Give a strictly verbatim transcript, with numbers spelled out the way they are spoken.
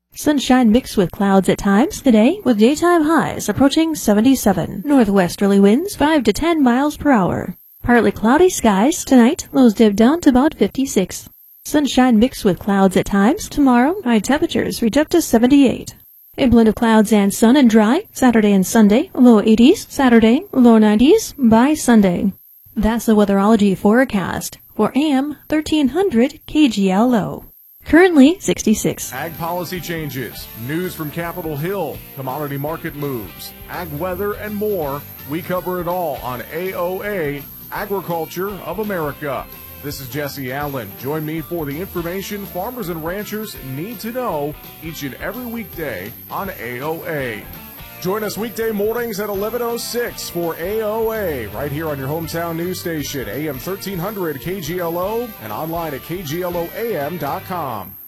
Sunshine mixed with clouds at times today, with daytime highs approaching seventy-seven. Northwesterly winds five to ten miles per hour. Partly cloudy skies tonight, lows dip down to about fifty-six. Sunshine mixed with clouds at times tomorrow, high temperatures reach up to seventy-eight. A blend of clouds and sun and dry, Saturday and Sunday, low eighties, Saturday, low nineties by Sunday. That's the weatherology forecast for A M thirteen hundred K G L O. Currently sixty-six. Ag policy changes, news from Capitol Hill, commodity market moves, ag weather, and more. We cover it all on A O A, Agriculture of America. This is Jesse Allen. Join me for the information farmers and ranchers need to know each and every weekday on A O A. Join us weekday mornings at eleven oh six for A O A right here on your hometown news station, A M thirteen hundred K G L O, and online at K G L O A M dot com.